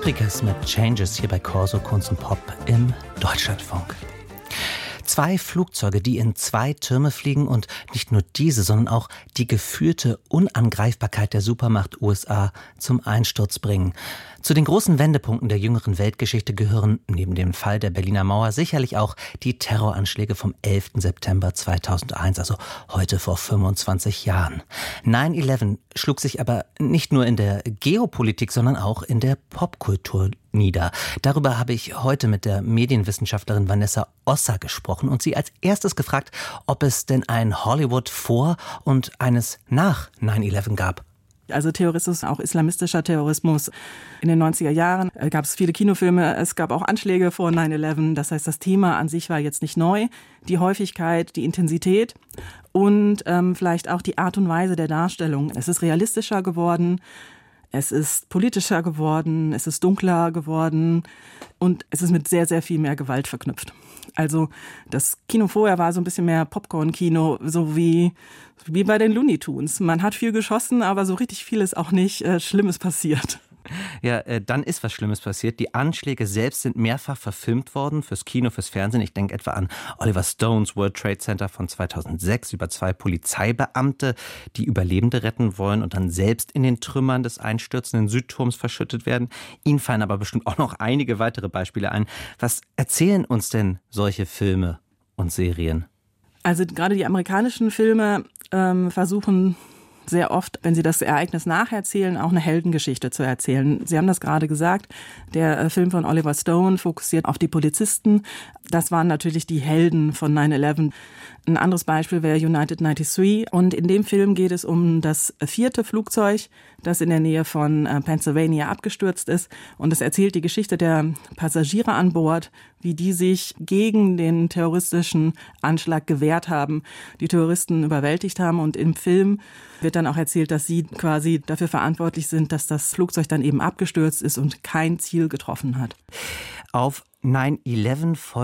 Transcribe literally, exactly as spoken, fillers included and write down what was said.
Rodriguez mit Changes hier bei Corso Kunst und Pop im Deutschlandfunk. Zwei Flugzeuge, die in zwei Türme fliegen und nicht nur diese, sondern auch die gefühlte Unangreifbarkeit der Supermacht U S A zum Einsturz bringen. Zu den großen Wendepunkten der jüngeren Weltgeschichte gehören neben dem Fall der Berliner Mauer sicherlich auch die Terroranschläge vom elften September zweitausendeins, also heute vor fünfundzwanzig Jahren. neun elf schlug sich aber nicht nur in der Geopolitik, sondern auch in der Popkultur nieder. Darüber habe ich heute mit der Medienwissenschaftlerin Vanessa Osser gesprochen und sie als erstes gefragt, ob es denn ein Hollywood vor und eines nach neun elf gab. Also Terrorismus, auch islamistischer Terrorismus. In den neunziger Jahren gab es viele Kinofilme, es gab auch Anschläge vor neun elf. Das heißt, das Thema an sich war jetzt nicht neu. Die Häufigkeit, die Intensität und ähm, vielleicht auch die Art und Weise der Darstellung. Es ist realistischer geworden, es ist politischer geworden, es ist dunkler geworden und es ist mit sehr, sehr viel mehr Gewalt verknüpft. Also das Kino vorher war so ein bisschen mehr Popcorn-Kino, so wie, wie bei den Looney Tunes. Man hat viel geschossen, aber so richtig viel ist auch nicht äh, Schlimmes passiert. Ja, äh, dann ist was Schlimmes passiert. Die Anschläge selbst sind mehrfach verfilmt worden fürs Kino, fürs Fernsehen. Ich denke etwa an Oliver Stones World Trade Center von zweitausendsechs über zwei Polizeibeamte, die Überlebende retten wollen und dann selbst in den Trümmern des einstürzenden Südturms verschüttet werden. Ihnen fallen aber bestimmt auch noch einige weitere Beispiele ein. Was erzählen uns denn solche Filme und Serien? Also gerade die amerikanischen Filme ähm, versuchen sehr oft, wenn sie das Ereignis nacherzählen, auch eine Heldengeschichte zu erzählen. Sie haben das gerade gesagt, der Film von Oliver Stone fokussiert auf die Polizisten. Das waren natürlich die Helden von neun elf. Ein anderes Beispiel wäre United neunundneunzig. Und in dem Film geht es um das vierte Flugzeug, das in der Nähe von Pennsylvania abgestürzt ist. Und es erzählt die Geschichte der Passagiere an Bord, wie die sich gegen den terroristischen Anschlag gewehrt haben, die Terroristen überwältigt haben. Und im Film wird dann auch erzählt, dass sie quasi dafür verantwortlich sind, dass das Flugzeug dann eben abgestürzt ist und kein Ziel getroffen hat. Auf neun elf folgt